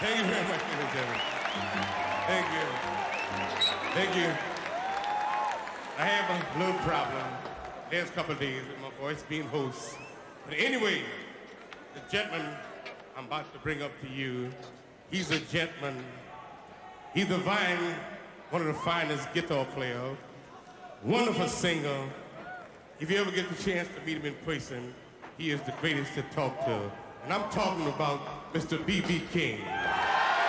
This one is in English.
Thank you very much, ladies and gentlemen. Thank you. Thank you. I have a little problem. Last couple of days with my voice being hoarse. But anyway, the gentleman I'm about to bring up to you, he's a gentleman. He's one of the finest guitar players, wonderful singer. If you ever get the chance to meet him in person, he is the greatest to talk to. And I'm talking about Mr. B.B. King.